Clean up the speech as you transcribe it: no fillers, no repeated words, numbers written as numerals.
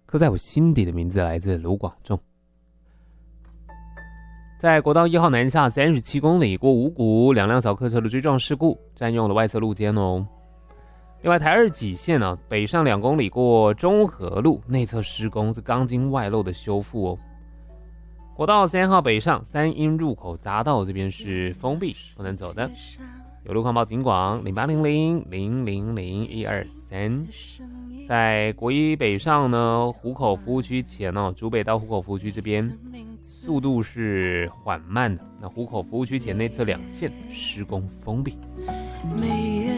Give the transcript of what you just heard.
刻在我心底的名字来自卢广仲。在国道1号南下37公里过五股，两辆小客车的追撞事故，占用了外侧路肩哦。另外，台2己线北上2公里过中和路，内侧施工是钢筋外露的修复哦。国道3号北上三阴入口匝道这边是封闭，不能走的。有路况报警广0800000123。在国一北上呢，湖口服务区前竹北到湖口服务区这边速度是缓慢的。那湖口服务区前内侧2线施工封闭。 每夜